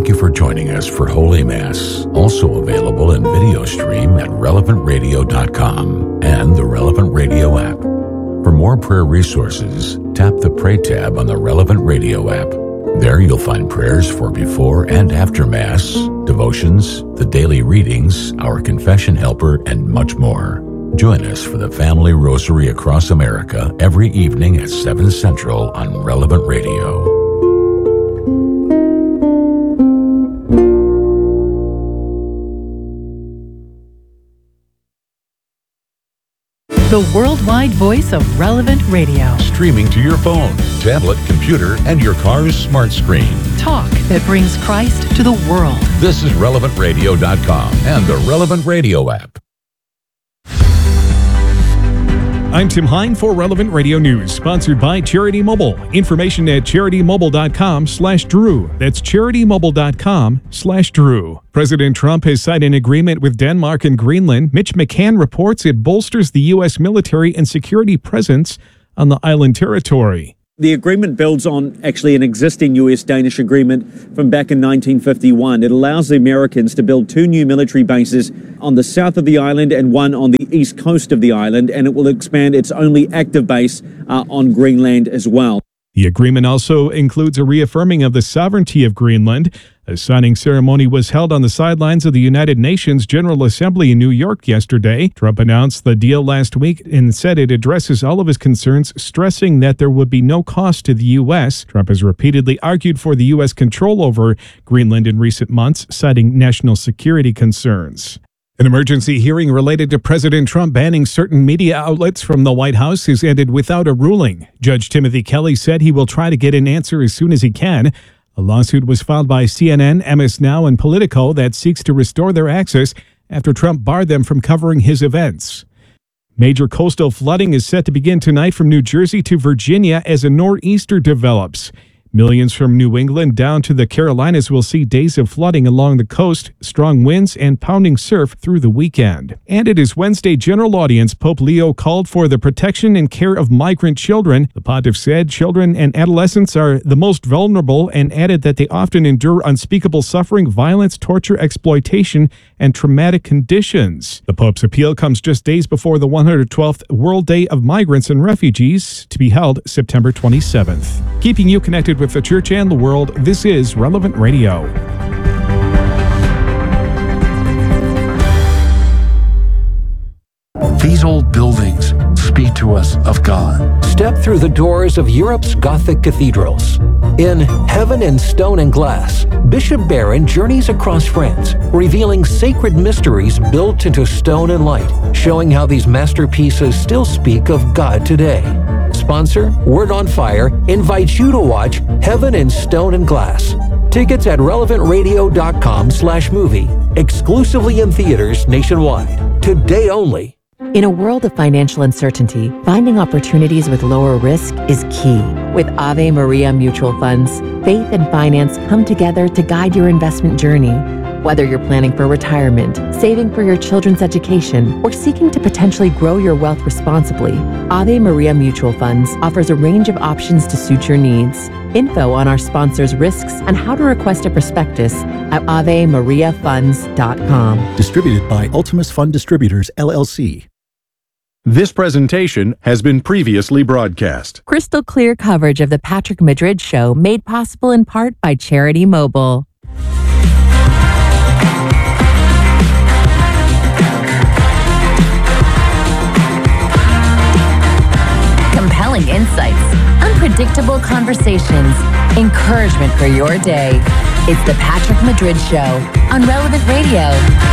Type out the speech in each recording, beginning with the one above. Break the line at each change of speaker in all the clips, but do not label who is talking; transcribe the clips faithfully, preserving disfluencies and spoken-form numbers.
Thank you for joining us for Holy Mass, also available in video stream at relevant radio dot com and the Relevant Radio app. For more prayer resources, tap the Pray tab on the Relevant Radio app. There you'll find prayers for before and after Mass, devotions, the daily readings, our confession helper, and much more. Join us for the Family Rosary across America every evening at seven Central on Relevant Radio.
The worldwide voice of Relevant Radio.
Streaming to your phone, tablet, computer, and your car's smart screen.
Talk that brings Christ to the world.
This is relevant radio dot com and the Relevant Radio app.
I'm Tim Hine for Relevant Radio News, sponsored by Charity Mobile. Information at charity mobile dot com slash Drew. That's charity mobile dot com slash Drew. President Trump has signed an agreement with Denmark and Greenland. Mitch McCann reports it bolsters the U S military and security presence on the island territory.
The agreement builds on actually an existing U S-Danish agreement from back in nineteen fifty-one. It allows the Americans to build two new military bases on the south of the island and one on the east coast of the island, and it will expand its only active base uh, on Greenland as well.
The agreement also includes a reaffirming of the sovereignty of Greenland. A signing ceremony was held on the sidelines of the United Nations General Assembly in New York yesterday. Trump announced the deal last week and said it addresses all of his concerns, stressing that there would be no cost to the U S. Trump has repeatedly argued for the U S control over Greenland in recent months, citing national security concerns. An emergency hearing related to President Trump banning certain media outlets from the White House has ended without a ruling. Judge Timothy Kelly said he will try to get an answer as soon as he can. A lawsuit was filed by C N N, M S Now, and Politico that seeks to restore their access after Trump barred them from covering his events. Major coastal flooding is set to begin tonight from New Jersey to Virginia as a nor'easter develops. Millions from New England down to the Carolinas will see days of flooding along the coast, strong winds, and pounding surf through the weekend. And at his Wednesday general audience, Pope Leo called for the protection and care of migrant children. The pontiff said children and adolescents are the most vulnerable and added that they often endure unspeakable suffering, violence, torture, exploitation, and traumatic conditions. The Pope's appeal comes just days before the one hundred twelfth World Day of Migrants and Refugees, to be held September twenty-seventh. Keeping you connected with the church and the world, this is Relevant Radio.
These old buildings speak to us of God.
Step through the doors of Europe's Gothic cathedrals. In Heaven in Stone and Glass, Bishop Barron journeys across France, revealing sacred mysteries built into stone and light, showing how these masterpieces still speak of God today. Sponsor, Word on Fire, invites you to watch Heaven in Stone and Glass. Tickets at relevant radio dot com slash movie, exclusively in theaters nationwide. Today only.
In a world of financial uncertainty, finding opportunities with lower risk is key. With Ave Maria Mutual Funds, faith and finance come together to guide your investment journey. Whether you're planning for retirement, saving for your children's education, or seeking to potentially grow your wealth responsibly, Ave Maria Mutual Funds offers a range of options to suit your needs. Info on our sponsors' risks and how to request a prospectus at ave maria funds dot com.
Distributed by Ultimus Fund Distributors, L L C.
This presentation has been previously broadcast.
Crystal clear coverage of the Patrick Madrid Show made possible in part by Charity Mobile.
Compelling insights, unpredictable conversations, encouragement for your day. It's the Patrick Madrid Show on Relevant Radio.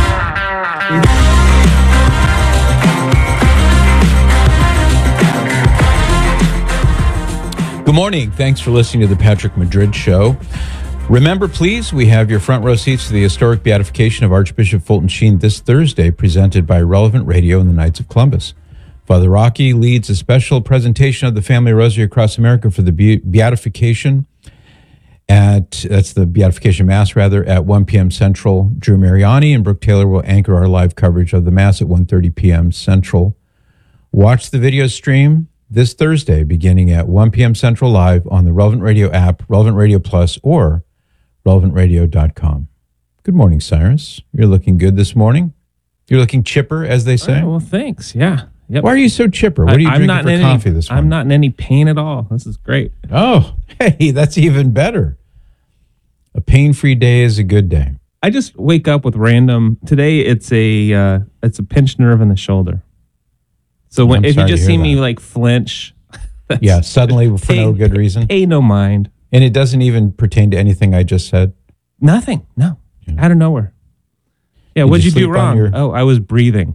Good morning. Thanks for listening to the Patrick Madrid Show. Remember, please, we have your front row seats to the historic beatification of Archbishop Fulton Sheen this Thursday, presented by Relevant Radio and the Knights of Columbus. Father Rocky leads a special presentation of the Family Rosary across America for the beatification at, that's the beatification Mass, rather, at one p.m. Central. Drew Mariani and Brooke Taylor will anchor our live coverage of the Mass at one thirty p.m. Central. Watch the video stream this Thursday, beginning at one p.m. Central live on the Relevant Radio app, Relevant Radio Plus, or relevant radio dot com. Good morning, Cyrus. You're looking good this morning. You're looking chipper, as they say.
Right, well, thanks. Yeah. Yep.
Why are you so chipper? What are you
I, I'm
drinking
not
for
in
coffee
any,
this morning?
I'm not in any pain at all. This is great.
Oh, hey, that's even better. A pain-free day is a good day.
I just wake up with random. Today, it's a uh, it's a pinched nerve in the shoulder. So when
I'm
if you
sorry
just
to
see
hear
me
that.
like flinch,
Yeah, suddenly for
pay,
no good reason.
Pay no mind.
And it doesn't even pertain to anything I just said.
Nothing. No.
Yeah.
Out of nowhere. Yeah.
Did
What'd
you
you, do
sleep on
wrong?
your-
Oh, I was breathing.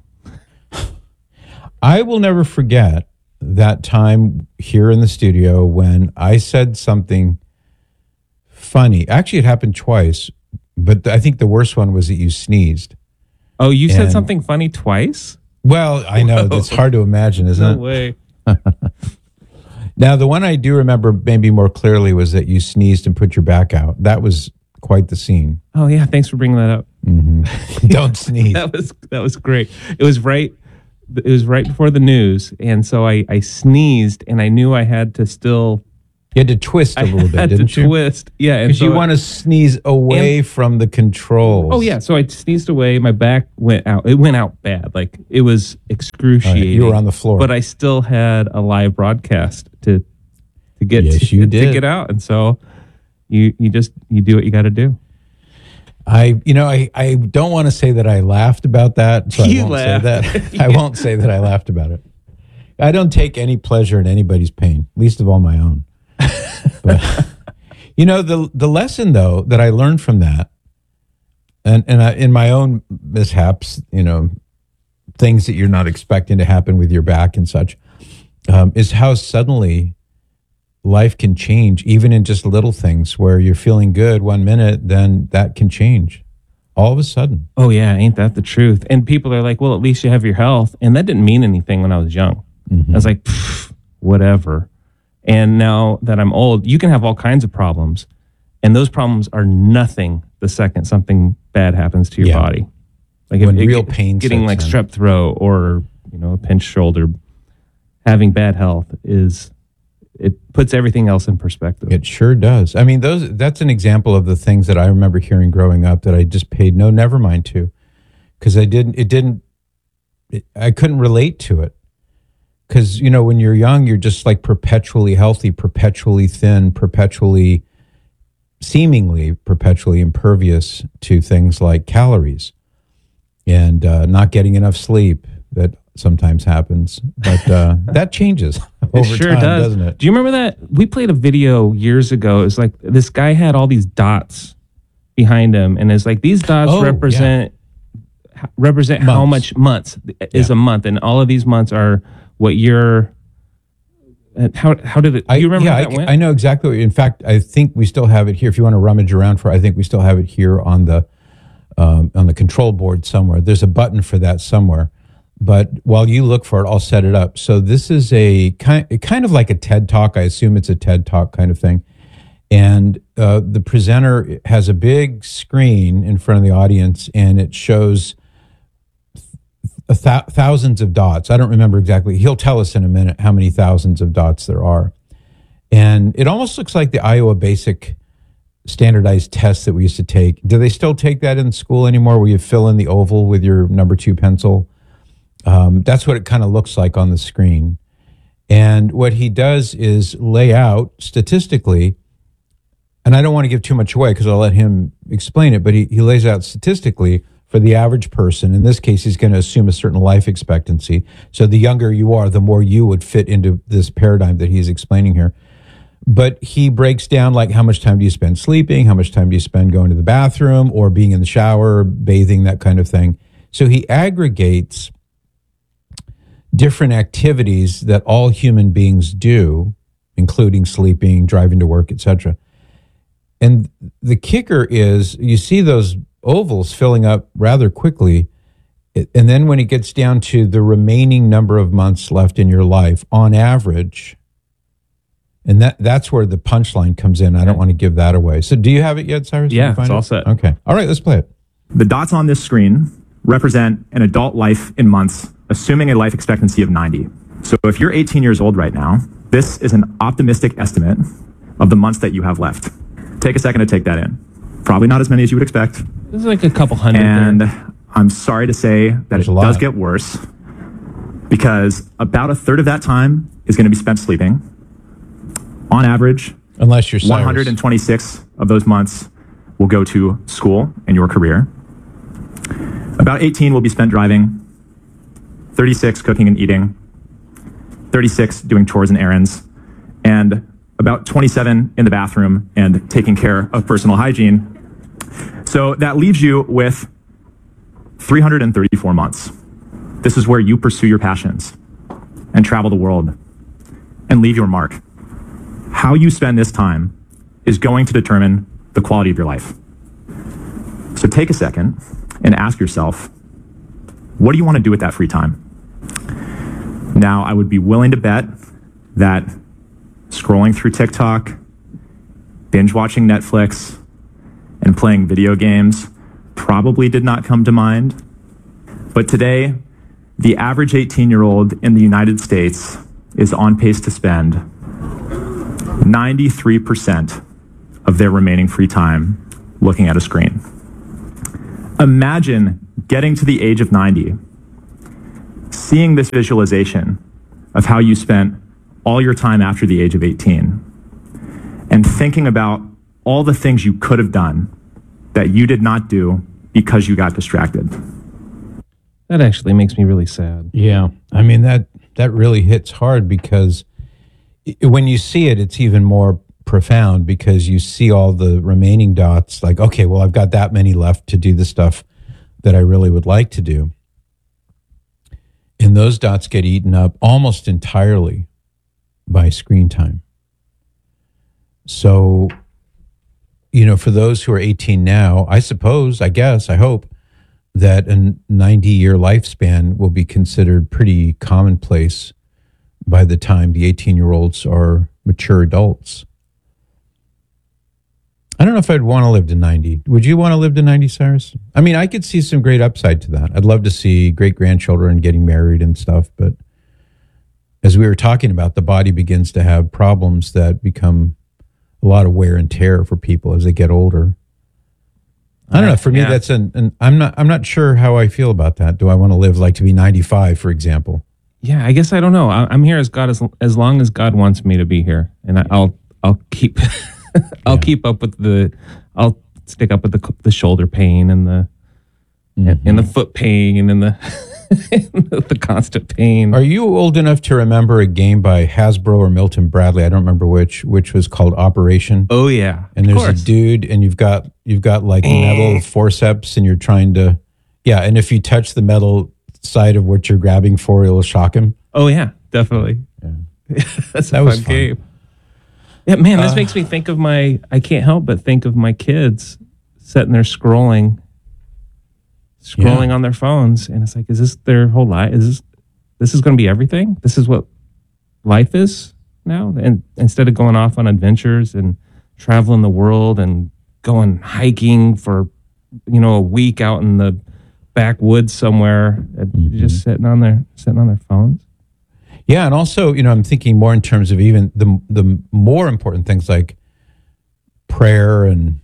I will never forget that time here in the studio when I said something funny. Actually, it happened twice, but I think the worst one was that you sneezed.
Oh, you said
And-
something funny twice?
Well, I know.
Whoa.
That's hard to imagine, isn't
No
it?
way.
Now, the one I do remember maybe more clearly was that you sneezed and put your back out. That was quite the scene.
Oh yeah. Thanks for bringing that up.
Mm-hmm. Don't sneeze.
That was that was great. It was right. It was right before the news, and so I, I sneezed, and I knew I had to still.
You had to twist a little bit,
I had
didn't
to
you?
twist, yeah, and
Because
so
you want to sneeze away
and-
from the controls.
Oh yeah, so I sneezed away. My back went out. It went out bad. Like it was excruciating.
All right, you were on the floor.
but I still had a live broadcast to to get
Yes,
to,
you
to
did.
get out, and so you you just you do what you got to do.
I, you know, I, I don't want to say that I laughed about that. So
You
I won't
laughed.
say that. I won't say that I laughed about it. I don't take any pleasure in anybody's pain, least of all my own. But, you know, the the lesson though that I learned from that, and and I, in my own mishaps, you know, things that you're not expecting to happen with your back and such, um, is how suddenly life can change, even in just little things where you're feeling good one minute, then that can change all of a sudden.
Oh yeah, ain't that the truth? And people are like, well, at least you have your health, and that didn't mean anything when I was young.
Mm-hmm.
I was like, "Pfft, whatever. And now that I'm old, you can have all kinds of problems, and those problems are nothing the second something bad happens to your
Yeah.
body. Like
When
it-
real
it-
pain
getting like
sets in.
strep throat or you know a pinched shoulder, having bad health is it puts everything else in perspective.
It sure does. I mean, those that's an example of the things that I remember hearing growing up that I just paid no never mind to, because I didn't. It didn't. It, I couldn't relate to it. Because you know, when you're young, you're just like perpetually healthy, perpetually thin, perpetually, seemingly perpetually impervious to things like calories, and uh, not getting enough sleep. That sometimes happens, but uh, that changes over
it sure
time,
does.
doesn't it?
Do you remember that? We played a video years ago. It was like this guy had all these dots behind him, and it's like these dots
Oh,
represent h- represent how
Months.
much months is
Yeah.
a month, and all of these months are what you're. uh, How how did it? Do
I,
you remember
yeah,
how
I,
that went?
I know exactly. What, in fact, I think we still have it here. If you want to rummage around for, I think we still have it here on the um, on the control board somewhere. There's a button for that somewhere. But while you look for it, I'll set it up. So this is a kind, kind of like a TED Talk. I assume it's a TED Talk kind of thing. And uh, the presenter has a big screen in front of the audience, and it shows a th- thousands of dots. I don't remember exactly. He'll tell us in a minute how many thousands of dots there are. And it almost looks like the Iowa Basic standardized test that we used to take. Do they still take that in school anymore, where you fill in the oval with your number two pencil? Um, that's what it kind of looks like on the screen. And what he does is lay out statistically, and I don't want to give too much away because I'll let him explain it, but he, he lays out statistically for the average person. In this case, he's going to assume a certain life expectancy. So the younger you are, the more you would fit into this paradigm that he's explaining here. But he breaks down like how much time do you spend sleeping, how much time do you spend going to the bathroom or being in the shower, bathing, that kind of thing. So he aggregates different activities that all human beings do, including sleeping, driving to work, et cetera. And the kicker is you see those ovals filling up rather quickly. And then when it gets down to the remaining number of months left in your life, on average, and that that's where the punchline comes in. I don't want to give that away. So do you have it yet, Cyrus? Did
Yeah,
you find
it's all
it?
set.
Okay. All right, let's play it.
The dots on this screen represent an adult life in months, assuming a life expectancy of ninety. So if you're eighteen years old right now, this is an optimistic estimate of the months that you have left. Take a second to take that in. Probably not as many as you would expect.
There's like a couple hundred.
And
there.
I'm sorry to say that
There's
it
a lot.
does get worse, because about a third of that time is going to be spent sleeping. On average,
unless you're Cyrus.
one hundred twenty-six of those months will go to school and your career. About eighteen will be spent driving, thirty-six cooking and eating, thirty-six doing chores and errands, and about twenty-seven in the bathroom and taking care of personal hygiene. So that leaves you with three hundred thirty-four months. This is where you pursue your passions and travel the world and leave your mark. How you spend this time is going to determine the quality of your life. So take a second and ask yourself, what do you want to do with that free time? Now, I would be willing to bet that scrolling through TikTok, binge watching Netflix, and playing video games probably did not come to mind. But today, the average eighteen-year-old in the United States is on pace to spend ninety-three percent of their remaining free time looking at a screen. Imagine getting to the age of ninety, seeing this visualization of how you spent all your time after the age of eighteen, and thinking about all the things you could have done that you did not do because you got distracted.
That actually makes me really sad.
Yeah. I mean, that, that really hits hard, because i- when you see it, it's even more profound, because you see all the remaining dots like, okay, well, I've got that many left to do the stuff that I really would like to do. And those dots get eaten up almost entirely by screen time. So, you know, for those who are eighteen now, I suppose, I guess, I hope that a ninety-year lifespan will be considered pretty commonplace by the time the eighteen-year-olds are mature adults. I don't know if I'd want to live to ninety. Would you want to live to ninety, Cyrus? I mean, I could see some great upside to that. I'd love to see great-grandchildren getting married and stuff, but as we were talking about, the body begins to have problems that become a lot of wear and tear for people as they get older. I don't know. For me,
Yeah.
that's an, an. I'm not. I'm not sure how I feel about that. Do I want to live like to be ninety-five, for example?
Yeah, I guess I don't know. I, I'm here as God as as long as God wants me to be here, and I, I'll I'll keep I'll
Yeah.
keep up with the I'll stick up with the the shoulder pain and the
Mm-hmm.
and the foot pain and the the constant pain.
Are you old enough to remember a game by Hasbro or Milton Bradley? I don't remember which, which was called Operation.
Oh yeah,
And
of
there's
course.
a dude, and you've got you've got like metal forceps, and you're trying to, yeah. And if you touch the metal side of what you're grabbing for, it'll shock him.
Oh yeah, definitely.
Yeah.
That's
That
a
was
fun
fun.
game. Yeah, man, this
Uh,
makes me think of my. I can't help but think of my kids sitting there scrolling, scrolling on their phones, and it's like, is this their whole life? Is this this is going to be everything? This is what life is now? And instead of going off on adventures and traveling the world and going hiking for, you know, a week out in the backwoods somewhere,
Mm-hmm.
just sitting on their sitting on their phones.
Yeah, and also, you know, I'm thinking more in terms of even the the more important things like prayer and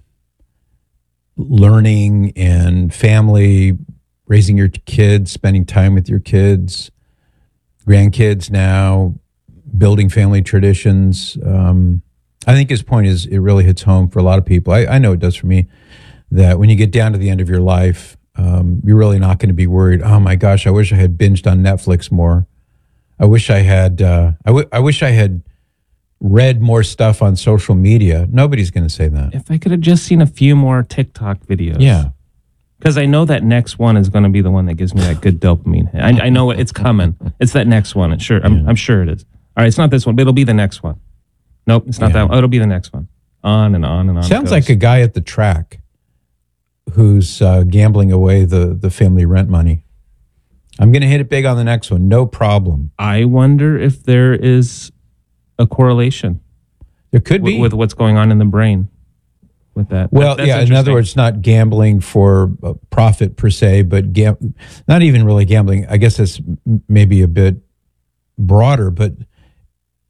learning and family, raising your kids, spending time with your kids, grandkids now, building family traditions. Um, I think his point is it really hits home for a lot of people. I, I know it does for me, that when you get down to the end of your life, um, you're really not going to be worried, oh my gosh, I wish I had binged on Netflix more. I wish I had. Uh, I, w- I wish I had read more stuff on social media. Nobody's going to say that.
If I could have just seen a few more TikTok videos.
Yeah,
because I know that next one is going to be the one that gives me that good dopamine hit. I, I know it's coming. It's that next one. It's sure. I'm,
Yeah.
I'm sure it is. All right, it's not this one, but it'll be the next one. Nope, it's not
Yeah.
that one. Oh, it'll be the next one. On and on and on. it
sounds
goes.
like a guy at the track who's uh, gambling away the the family rent money. I'm going to hit it big on the next one. No problem.
I wonder if there is a correlation.
There could
w-
be
with what's going on in the brain with that.
Well,
That- that's
yeah. In other
interesting.
words, not gambling for uh, profit per se, but gam- not even really gambling. I guess that's m- maybe a bit broader, but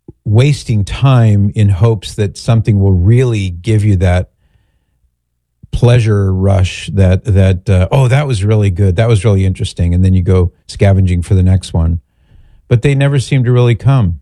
wasting time in hopes that something will really give you that pleasure rush that, that uh, oh, that was really good. That was really interesting. And then you go scavenging for the next one. But they never seem to really come.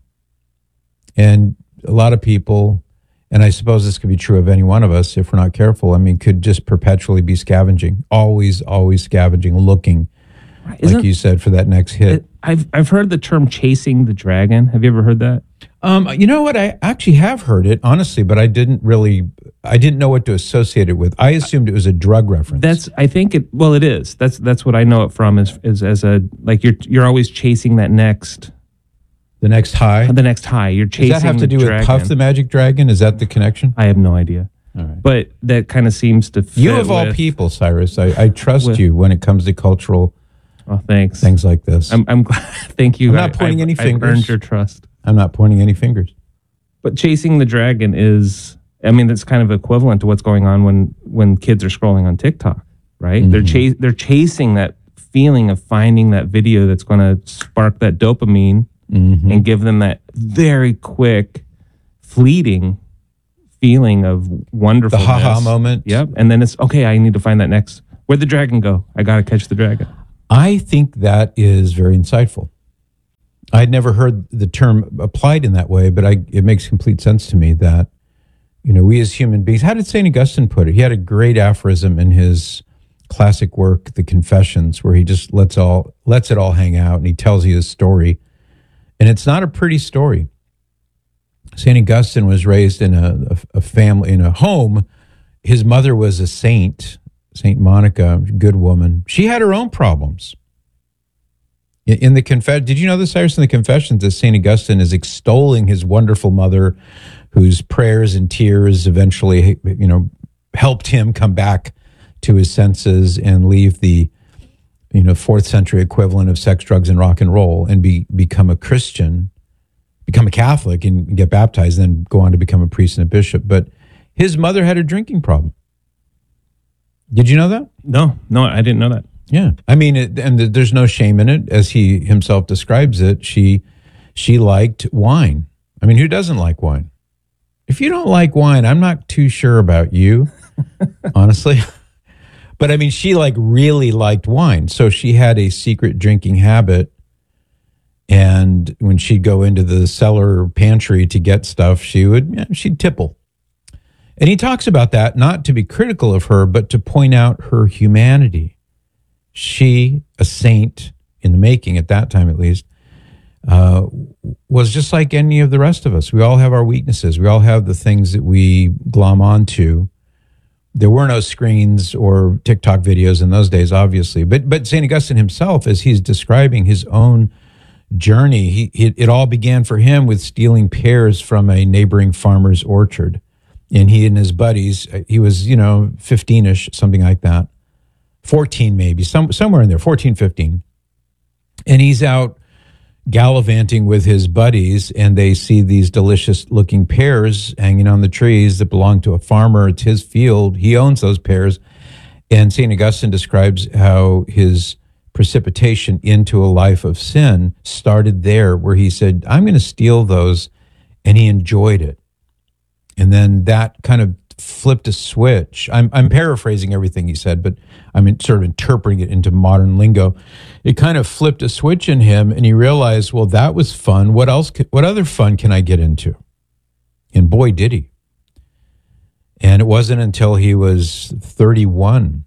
And a lot of people, and I suppose this could be true of any one of us if we're not careful, I mean, could just perpetually be scavenging, always, always scavenging, looking, Isn't, like you said, for that next hit.
It, I've I've heard the term chasing the dragon. Have you ever heard that?
Um, you know what? I actually have heard it, honestly, but I didn't really, I didn't know what to associate it with. I assumed it was a drug reference.
That's, I think it, well, it is. That's that's what I know it from is, is as a, like you're you're always chasing that next.
The next high?
The next high. You're chasing the
Does that have to do
dragon.
with Puff the Magic Dragon? Is that the connection?
I have no idea.
All right.
But that kind of seems to fit
You of all
with,
people, Cyrus, I, I trust
with,
you when it comes to cultural
oh, thanks.
things like this.
I'm, I'm glad. Thank you.
I'm not
I,
pointing
I've,
any fingers.
I've earned your trust.
I'm not pointing any fingers.
But chasing the dragon is, I mean, that's kind of equivalent to what's going on when, when kids are scrolling on TikTok, right? Mm-hmm. They're chas- they're chasing that feeling of finding that video that's going to spark that dopamine mm-hmm. and give them that very quick, fleeting feeling of wonderfulness.
The ha-ha moment.
Yep. And then it's, okay, I need to find that next. Where'd the dragon go? I got to catch the dragon.
I think that is very insightful. I'd never heard the term applied in that way, but I, it makes complete sense to me that, you know, we as human beings, how did Saint Augustine put it? He had a great aphorism in his classic work, The Confessions, where he just lets all lets it all hang out and he tells you his story. And it's not a pretty story. Saint Augustine was raised in a, a, a family, in a home. His mother was a saint, Saint Monica, good woman. She had her own problems. In, in the confess, did you know this, Cyrus? In the Confessions, that Saint Augustine is extolling his wonderful mother, whose prayers and tears eventually, you know, helped him come back to his senses and leave the, you know, fourth century equivalent of sex, drugs, and rock and roll and be become a Christian, become a Catholic and get baptized, then go on to become a priest and a bishop. But his mother had a drinking problem. Did you know that?
No, no, I didn't know that.
Yeah. I mean, it, and there's no shame in it. As he himself describes it, she she liked wine. I mean, who doesn't like wine? If you don't like wine, I'm not too sure about you, honestly. But I mean, she like really liked wine. So she had a secret drinking habit. And when she'd go into the cellar or pantry to get stuff, she would, you know, she'd tipple. And he talks about that, not to be critical of her, but to point out her humanity. She, a saint in the making at that time at least, uh, was just like any of the rest of us. We all have our weaknesses. We all have the things that we glom onto. There were no screens or TikTok videos in those days, obviously. But but Saint Augustine himself, as he's describing his own journey, he, he it all began for him with stealing pears from a neighboring farmer's orchard. And he and his buddies, he was, you know, fifteen-ish, something like that. fourteen maybe, some, somewhere in there, fourteen, fifteen. And he's out gallivanting with his buddies, and they see these delicious-looking pears hanging on the trees that belong to a farmer. It's his field. He owns those pears. And Saint Augustine describes how his precipitation into a life of sin started there, where he said, I'm going to steal those, and he enjoyed it. And then that kind of flipped a switch. I'm I'm paraphrasing everything he said, but I'm in, sort of interpreting it into modern lingo. It kind of flipped a switch in him, and he realized, well, that was fun. What else? Could, what other fun can I get into? And boy, did he. And it wasn't until he was thirty-one,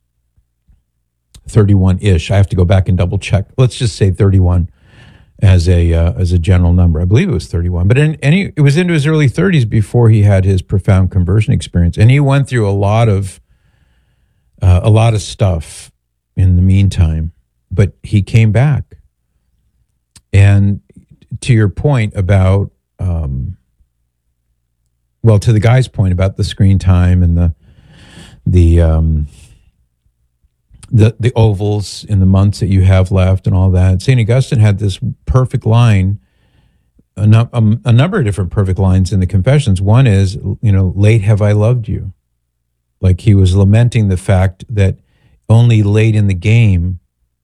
thirty-one-ish. I have to go back and double check. Let's just say thirty-one. As a uh, as a general number, I believe it was thirty-one. But in any, it was into his early thirties before he had his profound conversion experience, and he went through a lot of uh, a lot of stuff in the meantime. But he came back. And to your point about, um, well, to the guy's point about the screen time and the the. Um, The the ovals in the months that you have left and all that. Saint Augustine had this perfect line, a, no, a, a number of different perfect lines in the Confessions. One is, you know, late have I loved you. Like he was lamenting the fact that only late in the game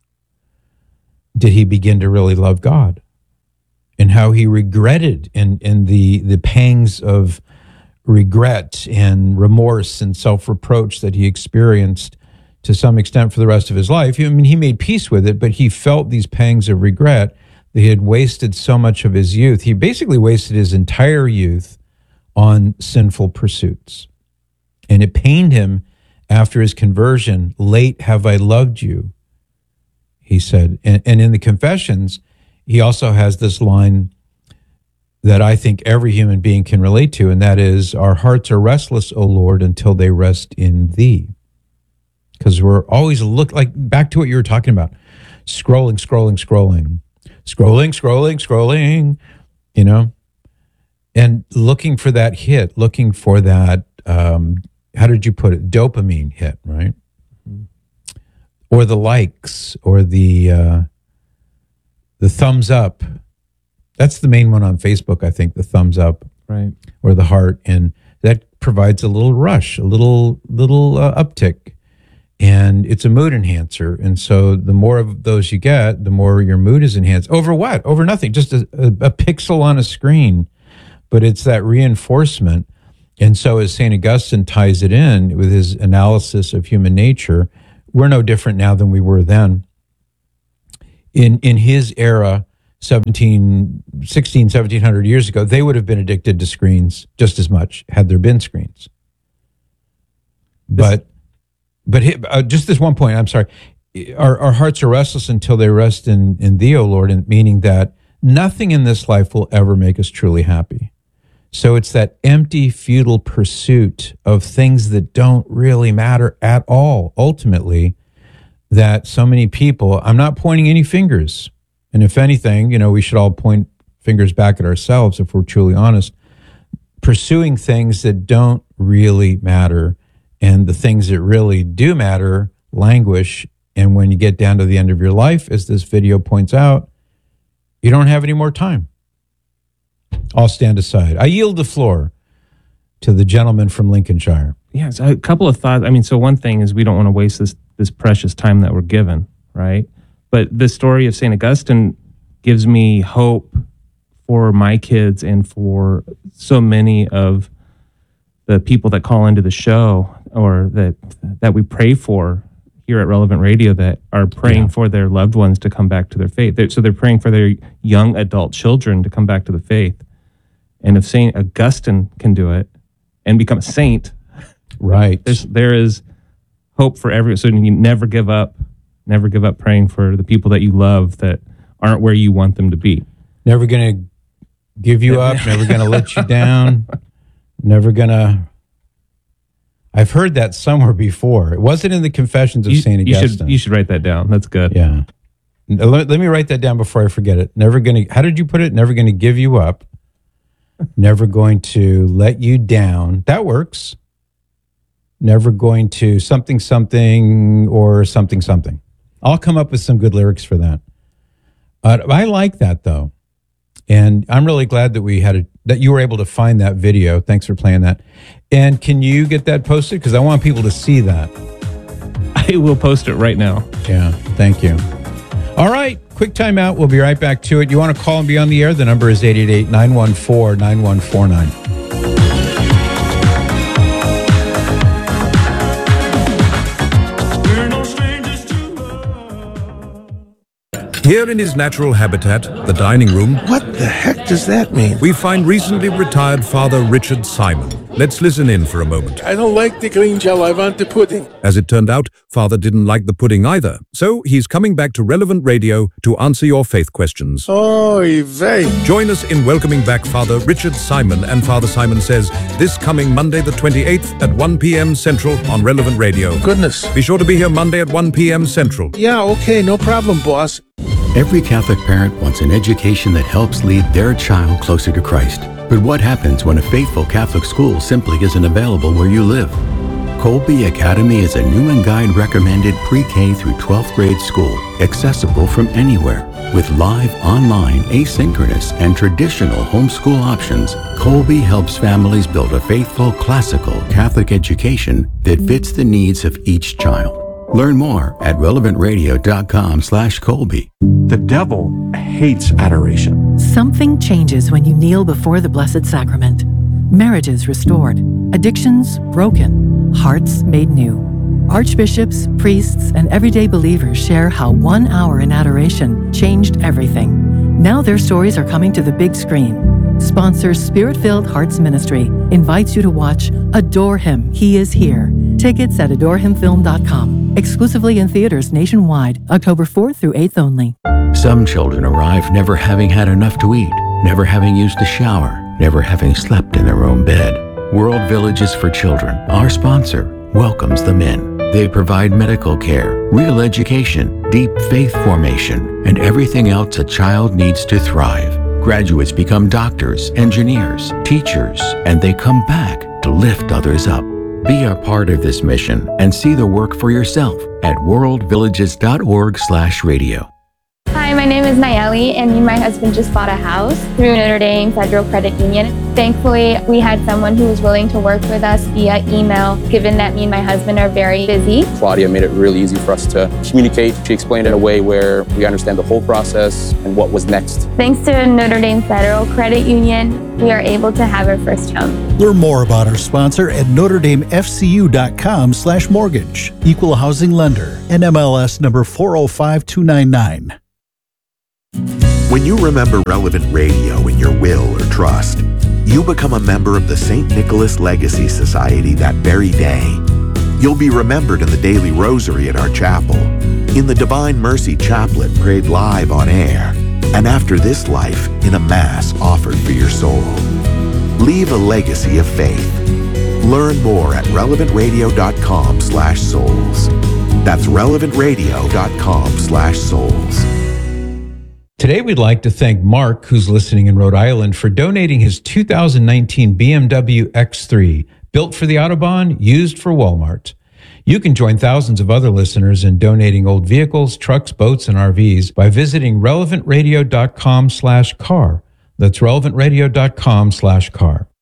did he begin to really love God, and how he regretted and and the the pangs of regret and remorse and self-reproach that he experienced to some extent for the rest of his life. I mean, he made peace with it, but he felt these pangs of regret that he had wasted so much of his youth. He basically wasted his entire youth on sinful pursuits. And it pained him after his conversion. Late have I loved you, he said. And, and in the Confessions, he also has this line that I think every human being can relate to, and that is, our hearts are restless, O Lord, until they rest in thee. Because we're always look like back to what you were talking about, scrolling, scrolling, scrolling, scrolling, scrolling, scrolling, you know, and looking for that hit, looking for that, um, how did you put it? Dopamine hit, right? Mm-hmm. Or the likes, or the uh, the thumbs up. That's the main one on Facebook, I think, the thumbs up,
right,
or the heart, and that provides a little rush, a little little uh, uptick. And it's a mood enhancer. And so the more of those you get, the more your mood is enhanced. Over what? Over nothing. Just a, a, a pixel on a screen. But it's that reinforcement. And so as Saint Augustine ties it in with his analysis of human nature, we're no different now than we were then. In in his era, seventeen, sixteen, seventeen hundred years ago, they would have been addicted to screens just as much had there been screens. But... But uh, just this one point, I'm sorry, our, our hearts are restless until they rest in, in thee, O Lord, and meaning that nothing in this life will ever make us truly happy. So it's that empty, futile pursuit of things that don't really matter at all, ultimately, that so many people, I'm not pointing any fingers. And if anything, you know, we should all point fingers back at ourselves if we're truly honest, pursuing things that don't really matter. And the things that really do matter languish. And when you get down to the end of your life, as this video points out, you don't have any more time. I'll stand aside. I yield the floor to the gentleman from Lincolnshire.
Yes, a couple of thoughts. I mean, so one thing is we don't want to waste this this precious time that we're given, right? But the story of Saint Augustine gives me hope for my kids and for so many of the people that call into the show, or that that we pray for here at Relevant Radio, that are praying yeah. for their loved ones to come back to their faith. They're, so they're praying for their young adult children to come back to the faith. And if Saint Augustine can do it and become a saint,
right?
There's, there is hope for everyone. So you never give up, never give up praying for the people that you love that aren't where you want them to be.
Never going to give you up, never going to let you down. Never gonna. I've heard that somewhere before. It wasn't in the Confessions of
you,
Saint
Augustine. You should, you should write that down. That's good.
Yeah. Let, let me write that down before I forget it. Never gonna. How did you put it? Never gonna give you up. Never going to let you down. That works. Never going to something something or something something. I'll come up with some good lyrics for that. Uh, I like that though. And I'm really glad that we had a, that you were able to find that video. Thanks for playing that. And can you get that posted? Because I want people to see that.
I will post it right now.
Yeah, thank you. All right, quick time out. We'll be right back to it. You want to call and be on the air? The number is eight eight eight, nine one four, nine one four nine.
Here in his natural habitat, the dining room...
What the heck does that mean?
...we find recently retired Father Richard Simon. Let's listen in for a moment.
I don't like the green gel, I want the pudding.
As it turned out, Father didn't like the pudding either. So he's coming back to Relevant Radio to answer your faith questions.
Oy vey.
Join us in welcoming back Father Richard Simon and Father Simon Says this coming Monday the twenty-eighth at one p.m. Central on Relevant Radio.
Goodness.
Be sure to be here Monday at one p.m. Central.
Yeah, okay, no problem, boss.
Every Catholic parent wants an education that helps lead their child closer to Christ. But what happens when a faithful Catholic school simply isn't available where you live? Colby Academy is a Newman Guide recommended pre-K through twelfth grade school, accessible from anywhere. With live, online, asynchronous, and traditional homeschool options, Colby helps families build a faithful, classical Catholic education that fits the needs of each child. Learn more at relevantradio.com slash Colby.
The devil hates adoration.
Something changes when you kneel before the Blessed Sacrament. marriages restored, addictions broken, hearts made new. Archbishops, priests, and everyday believers share how one hour in adoration changed everything. Now their stories are coming to the big screen. Sponsor Spirit-Filled Hearts Ministry invites you to watch Adore Him, He Is Here. Tickets at adore him film dot com. Exclusively in theaters nationwide, October fourth through eighth only.
Some children arrive never having had enough to eat, never having used a shower, never having slept in their own bed. World Villages for Children, our sponsor, welcomes them in. They provide medical care, real education, deep faith formation, and everything else a child needs to thrive. Graduates become doctors, engineers, teachers, and they come back to lift others up. Be a part of this mission and see the work for yourself at world villages dot org slash radio.
Hi, my name is Nayeli, and me and my husband just bought a house through Notre Dame Federal Credit Union. Thankfully, we had someone who was willing to work with us via email, given that me and my husband are very busy.
Claudia made it really easy for us to communicate. She explained it in a way where we understand the whole process and what was next.
Thanks to Notre Dame Federal Credit Union, we are able to have our first home.
Learn more about our sponsor at notre dame f c u dot com slash mortgage. Equal housing lender. N M L S number four oh five two nine nine.
When you remember Relevant Radio in your will or trust, you become a member of the Saint Nicholas Legacy Society that very day. You'll be remembered in the daily rosary at our chapel, in the Divine Mercy Chaplet prayed live on air, and after this life in a Mass offered for your soul. Leave a legacy of faith. Learn more at relevant radio dot com slash souls. That's relevant radio dot com slash souls.
Today, we'd like to thank Mark, who's listening in Rhode Island, for donating his two thousand nineteen B M W X three, built for the Autobahn, used for Walmart. You can join thousands of other listeners in donating old vehicles, trucks, boats, and R Vs by visiting relevant radio dot com slash car. That's relevant radio dot com slash car.